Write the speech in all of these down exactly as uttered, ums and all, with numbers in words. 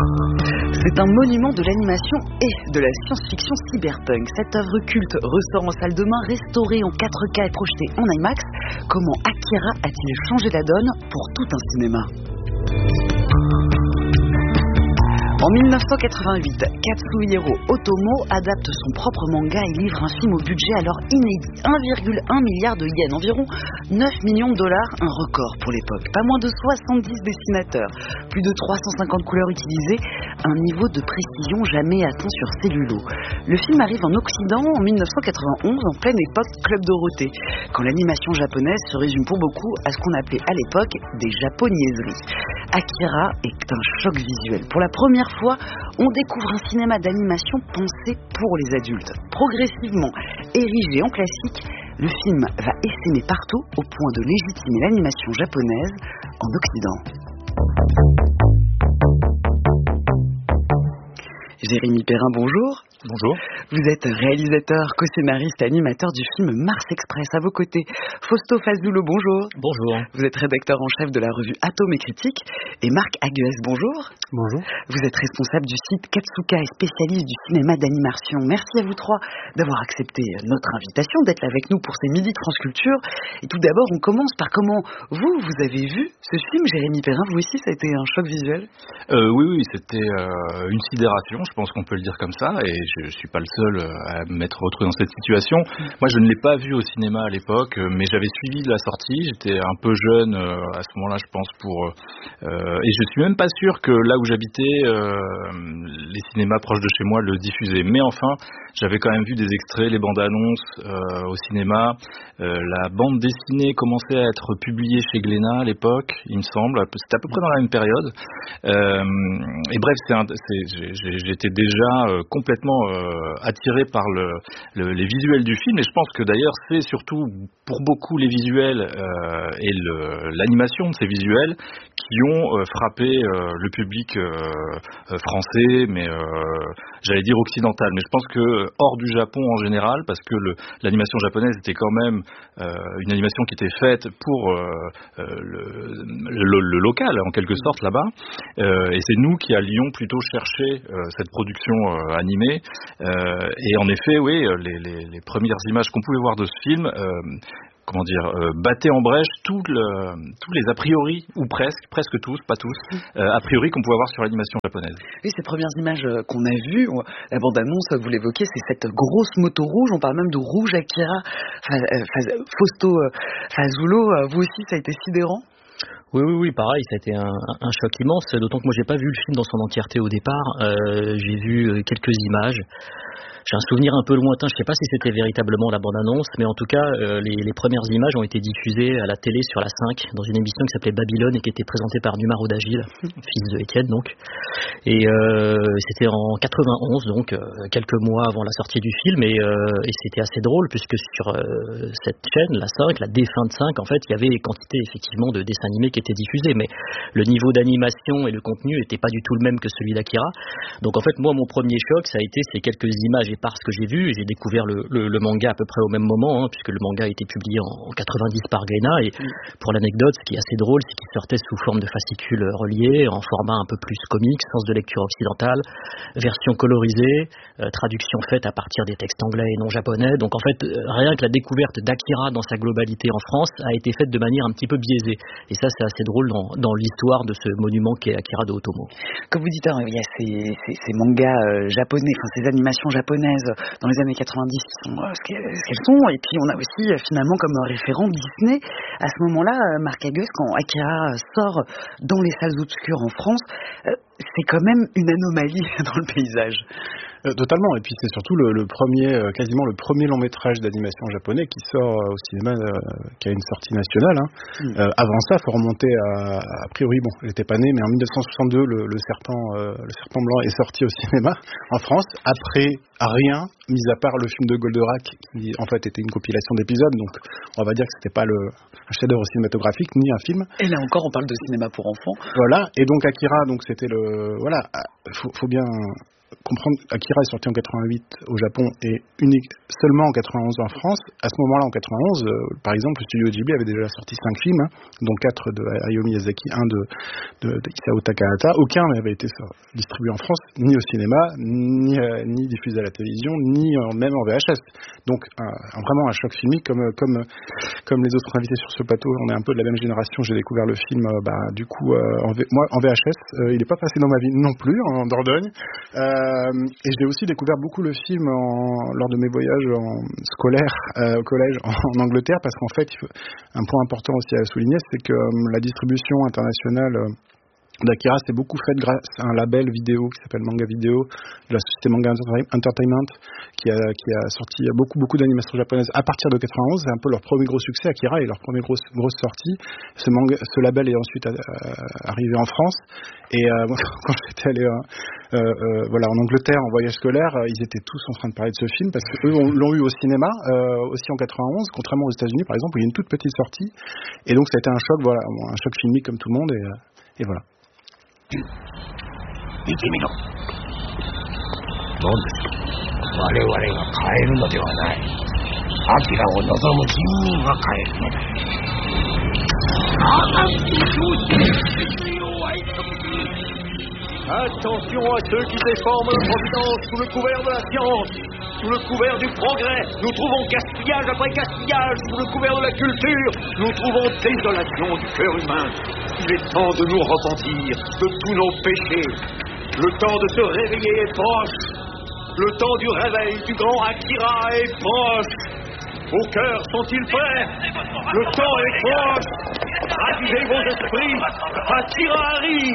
C'est un monument de l'animation et de la science-fiction cyberpunk. Cette œuvre culte ressort en salle de bain, restaurée en quatre K et projetée en IMAX. Comment Akira a-t-il changé la donne pour tout un cinéma ? En dix-neuf cent quatre-vingt-huit, Katsuhiro Otomo adapte son propre manga et livre un film au budget alors inédit, un virgule un milliard de yens, environ neuf millions de dollars, un record pour l'époque. Pas moins de soixante-dix dessinateurs, plus de trois cent cinquante couleurs utilisées, un niveau de précision jamais atteint sur cellulo. Le film arrive en Occident en dix-neuf cent quatre-vingt-onze, en pleine époque Club Dorothée, quand l'animation japonaise se résume pour beaucoup à ce qu'on appelait à l'époque des japoniaiseries. Akira est un choc visuel. Pour la première fois, on découvre un cinéma d'animation pensé pour les adultes. Progressivement érigé en classique, le film va essaimer partout au point de légitimer l'animation japonaise en Occident. Jérémy Perrin, bonjour. Bonjour. Vous êtes réalisateur, co-scénariste et animateur du film Mars Express. À vos côtés, Fausto Fazulo, bonjour. Bonjour. Vous êtes rédacteur en chef de la revue Atome et Critique. Et Marc Agues, bonjour. Bonjour. Vous êtes responsable du site Katsuka et spécialiste du cinéma d'animation. Merci à vous trois d'avoir accepté notre invitation, d'être là avec nous pour ces Midi France Culture. Et tout d'abord, on commence par comment vous, vous avez vu ce film, Jérémy Perrin. Vous aussi, ça a été un choc visuel ? euh, Oui, oui, c'était euh, une sidération, je pense qu'on peut le dire comme ça. Et je ne suis pas le seul à m'être retrouvé dans cette situation. Moi, je ne l'ai pas vu au cinéma à l'époque, mais j'avais suivi la sortie. J'étais un peu jeune euh, à ce moment-là, je pense, pour euh, et je suis même pas sûr que là où j'habitais, euh, les cinémas proches de chez moi le diffusaient. Mais enfin, j'avais quand même vu des extraits, les bandes annonces euh, au cinéma. Euh, la bande dessinée commençait à être publiée chez Glénat à l'époque, il me semble. C'était à peu près dans la même période. Euh, et bref, c'est un, c'est, j'ai, j'étais déjà euh, complètement euh, attiré par le, le, les visuels du film, et je pense que d'ailleurs c'est surtout pour beaucoup les visuels euh, et le, l'animation de ces visuels qui ont euh, frappé euh, le public euh, euh, français, mais euh, j'allais dire occidental, mais je pense que hors du Japon en général, parce que le, l'animation japonaise était quand même euh, une animation qui était faite pour euh, euh, le, le, le local en quelque sorte là-bas, euh, et c'est nous qui allions plutôt chercher euh, cette production euh, animée. Euh, et en effet, oui, les, les, les premières images qu'on pouvait voir de ce film, euh, comment dire, euh, battaient en brèche tout le, tous les a priori, ou presque, presque tous, pas tous, euh, a priori qu'on pouvait avoir sur l'animation japonaise. Oui, ces premières images qu'on a vues, la bande-annonce, vous l'évoquez, c'est cette grosse moto rouge, on parle même de rouge Akira, Fausto Fazulo, vous aussi ça a été sidérant ? Oui, oui, oui, pareil, ça a été un, un choc immense, d'autant que moi j'ai pas vu le film dans son entièreté au départ, euh, j'ai vu quelques images. J'ai un souvenir un peu lointain, je ne sais pas si c'était véritablement la bande-annonce, mais en tout cas, euh, les, les premières images ont été diffusées à la télé sur la cinq, dans une émission qui s'appelait Babylone et qui était présentée par Numaro d'Agile, fils de Étienne donc. Et euh, c'était en quatre-vingt-onze, donc euh, quelques mois avant la sortie du film, et, euh, et c'était assez drôle, puisque sur euh, cette chaîne, la cinq, la D vingt-cinq, en fait, il y avait quantité effectivement de dessins animés qui étaient diffusés, mais le niveau d'animation et le contenu n'était pas du tout le même que celui d'Akira. Donc en fait, moi, mon premier choc, ça a été ces quelques images et par ce que j'ai vu, et j'ai découvert le, le, le manga à peu près au même moment, hein, puisque le manga a été publié en, en quatre-vingt-dix par Glénat, et pour l'anecdote, ce qui est assez drôle, c'est qu'il sortait sous forme de fascicules reliés, en format un peu plus comique, sens de lecture occidentale, version colorisée, euh, traduction faite à partir des textes anglais et non japonais. Donc en fait, euh, rien que la découverte d'Akira dans sa globalité en France a été faite de manière un petit peu biaisée, et ça c'est assez drôle dans, dans l'histoire de ce monument qu'est Akira de Otomo. Comme vous dites, il y a ces, ces, ces mangas euh, japonais, enfin ces animations japonaises dans les années quatre-vingt-dix qui sont euh, ce qu'elles sont, et puis on a aussi euh, finalement comme référent Disney à ce moment-là, euh, Marc Agues, quand Akira sort dans les salles obscures en France, euh, c'est quand même une anomalie dans le paysage. Euh, totalement, et puis c'est surtout le, le premier, euh, quasiment le premier long métrage d'animation japonais qui sort euh, au cinéma, euh, qui a une sortie nationale. Hein. Mm. Euh, avant ça, il faut remonter à, a priori, bon, j'étais pas né, mais en dix-neuf cent soixante-deux, le, le serpent, euh, le serpent blanc est sorti au cinéma en France. Après, rien, mis à part le film de Goldorak, qui en fait était une compilation d'épisodes, donc on va dire que c'était pas le un chef-d'œuvre cinématographique ni un film. Et là encore, on parle de cinéma pour enfants. Voilà, et donc Akira, donc c'était le, voilà, faut, faut bien comprendre, Akira est sorti en quatre-vingt-huit au Japon et unique, seulement en quatre-vingt-onze en France. À ce moment-là, en quatre-vingt-onze, euh, par exemple, le studio Ghibli avait déjà sorti cinq films, hein, dont quatre de Hayao Miyazaki, un de, de, de Isao Takahata. Aucun n'avait été distribué en France, ni au cinéma, ni, euh, ni diffusé à la télévision, ni euh, même en V H S. Donc, un, un, vraiment un choc filmique, comme, comme, comme les autres invités sur ce plateau. On est un peu de la même génération. J'ai découvert le film, euh, bah, du coup, euh, en v, moi, en V H S. Euh, il n'est pas passé dans ma vie non plus, en Dordogne. Euh, et j'ai aussi découvert beaucoup le film en, lors de mes voyages en, scolaires euh, au collège en, en Angleterre, parce qu'en fait, il faut, un point important aussi à souligner, c'est que euh, la distribution internationale euh, d'Akira s'est beaucoup faite grâce à un label vidéo qui s'appelle Manga Video, de la société Manga Entertainment, qui a, qui a sorti beaucoup, beaucoup d'animations japonaises à partir de quatre-vingt-onze. C'est un peu leur premier gros succès, Akira, et leur première grosse, grosse sortie. Ce, manga, ce label est ensuite à, à, arrivé en France. Et euh, quand j'étais allé euh, euh, voilà, en Angleterre en voyage scolaire, euh, ils étaient tous en train de parler de ce film, parce qu'eux l'ont eu au cinéma, euh, aussi en quatre-vingt-onze, contrairement aux États-Unis, par exemple, où il y a une toute petite sortie. Et donc ça a été un choc, voilà, un choc filmique comme tout le monde, et, et voilà. 見てみろ。 何ですか。我々が変えるのではない。アキラを望む人民が変えるのだ。あなたの教師決意を愛とく。Attention à ceux qui déforment la providence sous le couvert de la science, sous le couvert du progrès. Nous trouvons gaspillage après gaspillage, sous le couvert de la culture. Nous trouvons désolation du cœur humain. Il est temps de nous repentir de tous nos péchés. Le temps de se réveiller est proche. Le temps du réveil du grand Akira est proche. Vos cœurs sont-ils prêts? Le temps est proche. Ravisez vos esprits. Akira arrive.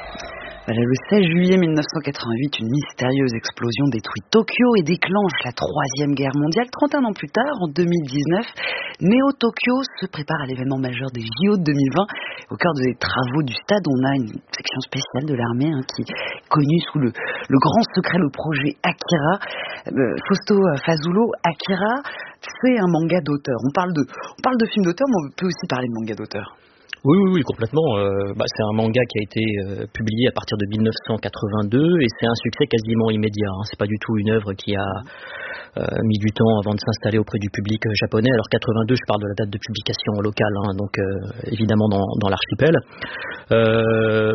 Le seize juillet mille neuf cent quatre-vingt-huit, une mystérieuse explosion détruit Tokyo et déclenche la troisième guerre mondiale. trente et un ans plus tard, en deux mille dix-neuf, Neo Tokyo se prépare à l'événement majeur des J O de deux mille vingt. Au cœur des travaux du stade, on a une section spéciale de l'armée hein, qui est connue sous le, le grand secret, le projet Akira. Euh, Fausto Fazulo, Akira, c'est un manga d'auteur. On parle de, on parle de film d'auteur, mais on peut aussi parler de manga d'auteur. Oui, oui, oui, complètement. Euh, bah, c'est un manga qui a été euh, publié à partir de mille neuf cent quatre-vingt-deux et c'est un succès quasiment immédiat. Hein. C'est pas du tout une œuvre qui a euh, mis du temps avant de s'installer auprès du public euh, japonais. Alors quatre-vingt-deux, je parle de la date de publication locale, hein, donc euh, évidemment dans, dans l'archipel. Euh,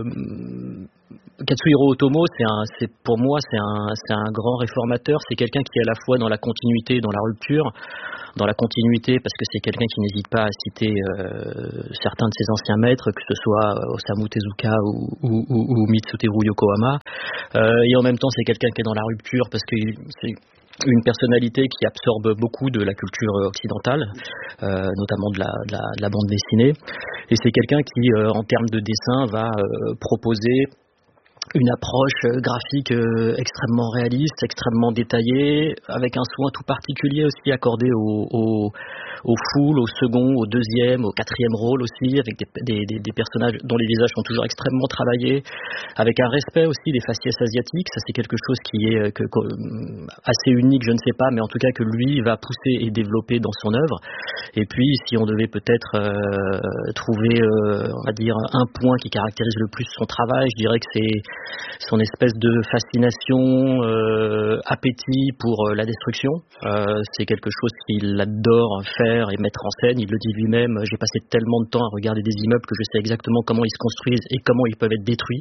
Katsuhiro Otomo, c'est un, c'est pour moi, c'est un, c'est un grand réformateur. C'est quelqu'un qui est à la fois dans la continuité, dans la rupture. Dans la continuité, parce que c'est quelqu'un qui n'hésite pas à citer euh, certains de ses anciens maîtres, que ce soit Osamu Tezuka ou, ou, ou, ou Mitsuteru Yokohama. Euh, et en même temps, c'est quelqu'un qui est dans la rupture, parce que c'est une personnalité qui absorbe beaucoup de la culture occidentale, euh, notamment de la, de, la, de la bande dessinée. Et c'est quelqu'un qui, euh, en termes de dessin, va euh, proposer une approche graphique euh, extrêmement réaliste, extrêmement détaillée, avec un soin tout particulier aussi accordé au, au, au full, au second, au deuxième, au quatrième rôle aussi, avec des, des, des, des personnages dont les visages sont toujours extrêmement travaillés, avec un respect aussi des faciès asiatiques. Ça c'est quelque chose qui est que, que, assez unique, je ne sais pas, mais en tout cas que lui va pousser et développer dans son œuvre. Et puis si on devait peut-être euh, trouver, euh, on va dire, un point qui caractérise le plus son travail, je dirais que c'est son espèce de fascination, euh, appétit pour euh, la destruction. Euh, c'est quelque chose qu'il adore faire et mettre en scène. Il le dit lui-même, j'ai passé tellement de temps à regarder des immeubles que je sais exactement comment ils se construisent et comment ils peuvent être détruits.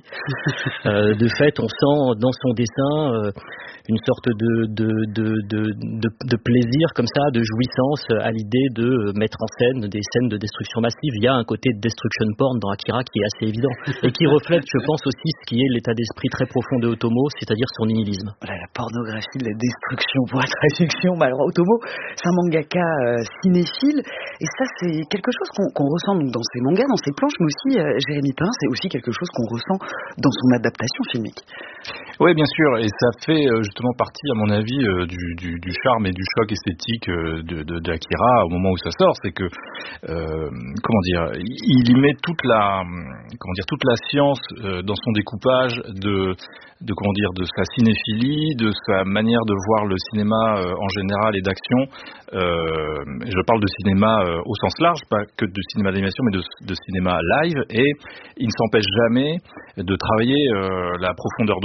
euh, de fait, on sent dans son dessin euh, une sorte de, de, de, de, de, de plaisir comme ça, de jouissance à l'idée de mettre en scène des scènes de destruction massive. Il y a un côté de destruction porn dans Akira qui est assez évident et qui reflète, je pense, aussi ce qui est l'état d'esprit très profond de Otomo, c'est-à-dire son nihilisme. Voilà, la pornographie de la destruction pour la traduction. Bah, alors Otomo, c'est un mangaka euh, cinéphile, et ça c'est quelque chose qu'on, qu'on ressent donc, dans ses mangas, dans ses planches, mais aussi euh, Jérémy Pain, c'est aussi quelque chose qu'on ressent dans son adaptation filmique. Oui, bien sûr, et ça fait euh, justement partie, à mon avis, euh, du, du, du charme et du choc esthétique euh, de, de, de Akira au moment où ça sort, c'est que, euh, comment dire, il y met toute la, comment dire, toute la science euh, dans son découpage de, de comment dire, de sa cinéphilie, de sa manière de voir le cinéma euh, en général et d'action. Euh, je parle de cinéma euh, au sens large, pas que de cinéma d'animation, mais de, de cinéma live, et il ne s'empêche jamais de travailler euh, la profondeur de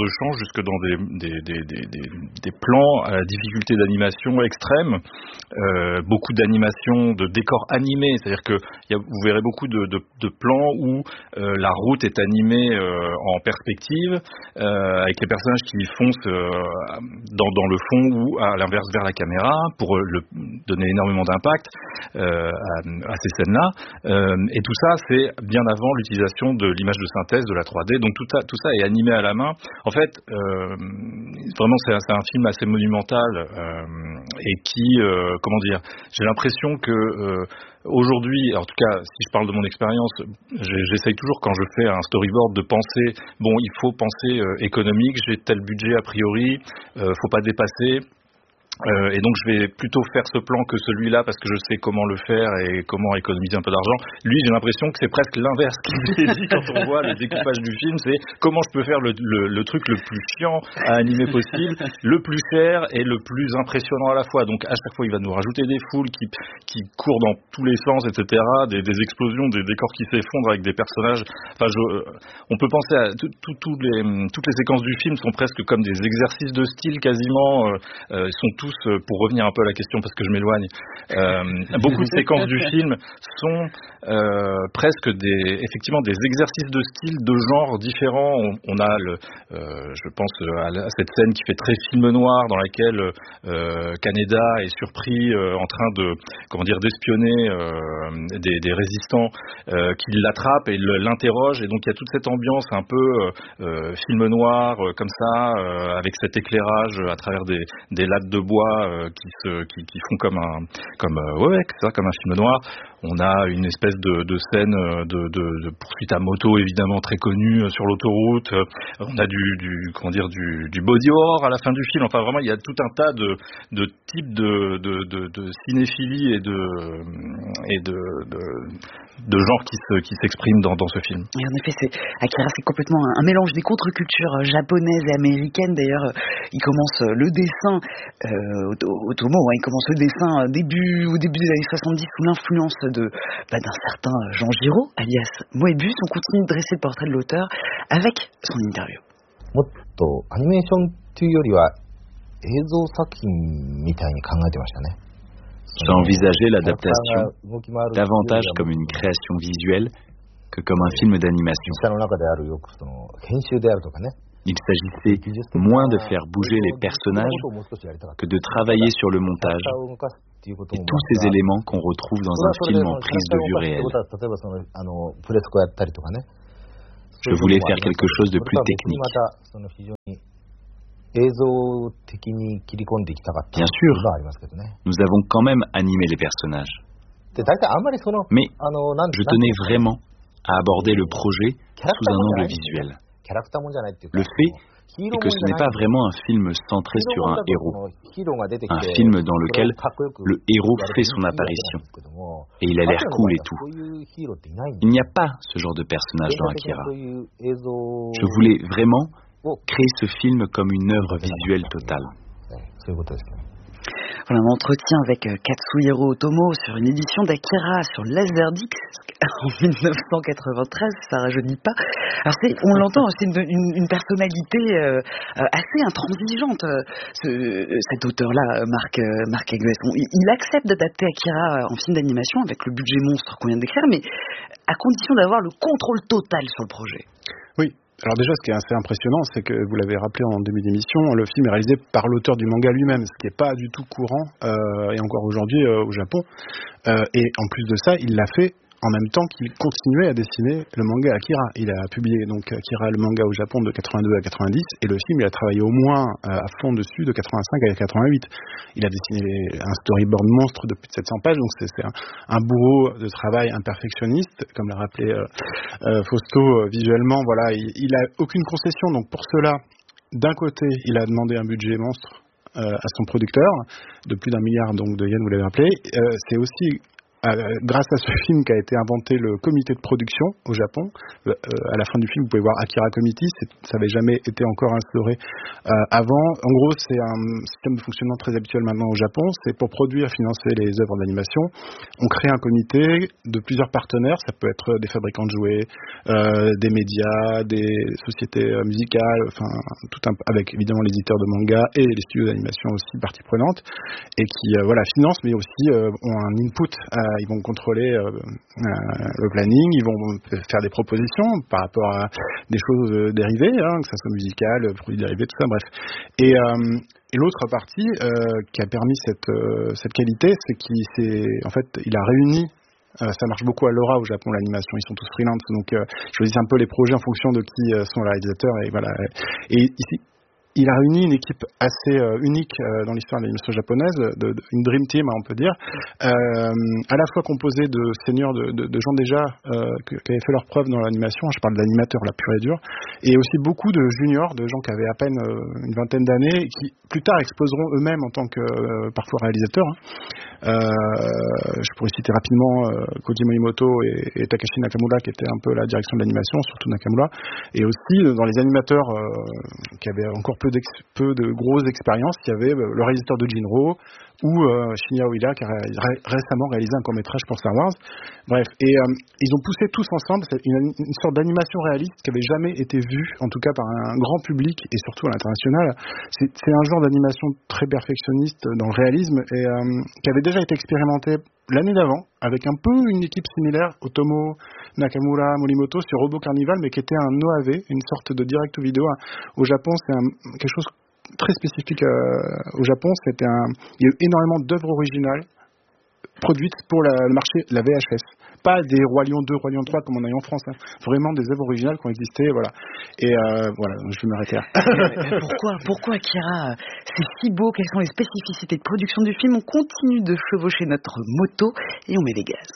champ jusque dans des, des, des, des, des, des plans à la difficulté d'animation extrême, euh, beaucoup d'animation, de décors animés, c'est-à-dire que y a, vous verrez beaucoup de, de, de plans où euh, la route est animée euh, en perspective, euh, avec les personnages qui foncent euh, dans, dans le fond ou à l'inverse vers la caméra pour le, donner énormément d'impact euh, à, à ces scènes-là. Euh, et tout ça, c'est bien avant l'utilisation de l'image de synthèse, de la trois D. Donc tout ça, tout ça est animé à la main. En fait, euh, vraiment, c'est, c'est un film assez monumental euh, et qui, euh, comment dire, j'ai l'impression que euh, aujourd'hui, en tout cas, si je parle de mon expérience, j'essaye toujours quand je fais un storyboard de penser, bon, il faut penser euh, économique, j'ai tel budget a priori, euh, faut pas dépasser. Euh, et donc je vais plutôt faire ce plan que celui-là parce que je sais comment le faire et comment économiser un peu d'argent. Lui, j'ai l'impression que c'est presque l'inverse qu'il s'est dit quand on voit le découpage du film, c'est comment je peux faire le, le, le truc le plus chiant à animer possible, le plus cher et le plus impressionnant à la fois. Donc à chaque fois, il va nous rajouter des foules qui, qui courent dans tous les sens, et cetera, des, des explosions, des décors qui s'effondrent avec des personnages. Enfin, je, on peut penser à tout, tout, tout les, toutes les séquences du film sont presque comme des exercices de style quasiment. Euh, euh, sont tous, pour revenir un peu à la question parce que je m'éloigne, euh, beaucoup de séquences du film sont euh, presque des, effectivement des exercices de style, de genre différents. On, on a, le, euh, je pense à, la, à cette scène qui fait très film noir dans laquelle euh, Kaneda est surpris euh, en train de, comment dire, d'espionner euh, des, des résistants euh, qui l'attrapent et le, l'interrogent. Et donc il y a toute cette ambiance un peu euh, film noir euh, comme ça, euh, avec cet éclairage à travers des, des lattes de bois euh, qui se qui, qui font comme un comme euh, ouais, ouais c'est ça, comme un film noir. On a une espèce de, de scène de, de, de poursuite à moto évidemment très connue sur l'autoroute. On a du, du comment dire du, du body horror à la fin du film. Enfin vraiment il y a tout un tas de, de types de, de, de, de cinéphilie et de et de, de, de genres qui se qui s'expriment dans, dans ce film. Et en effet, c'est Akira, c'est complètement un, un mélange des contre-cultures japonaises et américaines. D'ailleurs, il commence le dessin euh, Otomo, hein, il commence le dessin début au début des années soixante-dix sous l'influence de bah, d'un certain Jean Giraud, alias Moebius. On continue de dresser le portrait de l'auteur avec son interview. もっとアニメーションというよりは映像作品みたいに考えてましたね。 J'ai envisagé l'adaptation davantage comme une création visuelle que comme un film d'animation. Il s'agissait moins de faire bouger les personnages que de travailler sur le montage et tous ces éléments qu'on retrouve dans un film en prise de vue réelle. Je voulais faire quelque chose de plus technique. Bien sûr, nous avons quand même animé les personnages. Mais je tenais vraiment à aborder le projet sous un angle visuel. Le fait est que ce n'est pas vraiment un film centré sur un héros, un film dans lequel le héros fait son apparition et il a l'air cool et tout. Il n'y a pas ce genre de personnage dans Akira. Je voulais vraiment créer ce film comme une œuvre visuelle totale. Voilà un entretien avec Katsuhiro Otomo sur une édition d'Akira sur Laserdisc en dix-neuf cent quatre-vingt-treize, ça rajeunit pas. Alors c'est, on l'entend, c'est une, une, une personnalité euh, assez intransigeante, ce, cet auteur-là, Marc, Marc Aiguesson. Il, il accepte d'adapter Akira en film d'animation avec le budget monstre qu'on vient de décrire, mais à condition d'avoir le contrôle total sur le projet. Oui. Alors déjà, ce qui est assez impressionnant, c'est que vous l'avez rappelé en début d'émission, le film est réalisé par l'auteur du manga lui-même, ce qui n'est pas du tout courant, euh, et encore aujourd'hui euh, au Japon. Euh, et en plus de ça, il l'a fait en même temps qu'il continuait à dessiner le manga Akira. Il a publié donc Akira, le manga au Japon de quatre-vingt-deux à quatre-vingt-dix, et le film, il a travaillé au moins euh, à fond dessus de quatre-vingt-cinq à quatre-vingt-huit. Il a dessiné les, un storyboard monstre de plus de sept cents pages, donc c'est, c'est un, un bourreau de travail imperfectionniste, comme l'a rappelé euh, euh, Fausto, euh, visuellement, voilà, il, il a aucune concession, donc pour cela, d'un côté, il a demandé un budget monstre euh, à son producteur, de plus d'un milliard donc de yens, vous l'avez rappelé, euh, c'est aussi Euh, grâce à ce film qu'a été inventé le comité de production au Japon. Euh, à la fin du film, vous pouvez voir Akira Committee, ça n'avait jamais été encore instauré euh, avant. En gros, c'est un système de fonctionnement très habituel maintenant au Japon. C'est pour produire, financer les œuvres d'animation. On crée un comité de plusieurs partenaires. Ça peut être des fabricants de jouets, euh, des médias, des sociétés musicales, enfin, tout un, avec évidemment les éditeurs de manga et les studios d'animation aussi partie prenante, et qui euh, voilà financent, mais aussi euh, ont un input à ils vont contrôler euh, euh, le planning, ils vont faire des propositions par rapport à des choses euh, dérivées, hein, que ça soit musical, produits dérivés, tout ça, bref. Et, euh, et l'autre partie euh, qui a permis cette, euh, cette qualité, c'est qu'il s'est, en fait, il a réuni. Euh, ça marche beaucoup à Laura au Japon, l'animation, ils sont tous freelance, donc euh, je choisis un peu les projets en fonction de qui euh, sont les réalisateurs, et voilà. Et ici, il a réuni une équipe assez euh, unique euh, dans l'histoire de l'animation japonaise, de, de, une dream team, on peut dire, euh, à la fois composée de seniors, de, de, de gens déjà euh, qui avaient fait leur preuve dans l'animation, je parle d'animateurs la pure et dure, et aussi beaucoup de juniors, de gens qui avaient à peine euh, une vingtaine d'années, et qui plus tard exposeront eux-mêmes en tant que euh, parfois réalisateurs. Hein. Euh, je pourrais citer rapidement euh, Koji Morimoto et, et Takashi Nakamura, qui étaient un peu la direction de l'animation, surtout Nakamura, et aussi dans les animateurs euh, qui avaient encore peu, peu de grosses expériences, il y avait euh, le réalisateur de Jinro ou euh, Shinya Ueda qui a ré ré récemment réalisé un court-métrage pour Star Wars. Bref, et euh, ils ont poussé tous ensemble une, une sorte d'animation réaliste qui avait jamais été vue, en tout cas par un grand public et surtout à l'international. C'est un genre d'animation très perfectionniste dans le réalisme et euh, qui avait déjà été expérimenté l'année d'avant avec un peu une équipe similaire, Otomo, Nakamura, Morimoto, sur Robo Carnival, mais qui était un O A V, une sorte de direct vidéo. Au Japon, c'est quelque chose très spécifique euh, au Japon. C'était un, il y a eu énormément d'œuvres originales produites pour la, le marché, la V H S. Pas des Roi Lion deux, Roi Lion trois comme on a eu en France, hein. Vraiment des œuvres originales qui ont existé, voilà. Et euh, voilà, je vais m'arrêter là. pourquoi, pourquoi Akira, c'est si beau, quelles sont les spécificités de production du film? On continue de chevaucher notre moto et on met des gaz.